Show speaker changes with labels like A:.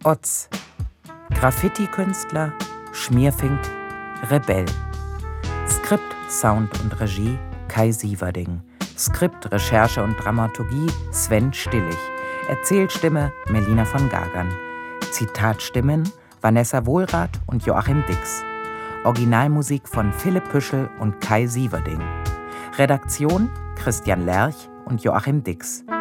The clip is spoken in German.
A: Otz. Graffiti-Künstler, Schmierfink, Rebell. Skript, Sound und Regie Kai Sieverding. Skript, Recherche und Dramaturgie Sven Stillig. Erzählstimme Melina von Gagern. Zitatstimmen Vanessa Wohlrath und Joachim Dix. Originalmusik von Philipp Püschel und Kai Sieverding. Redaktion Christian Lerch und Joachim Dix.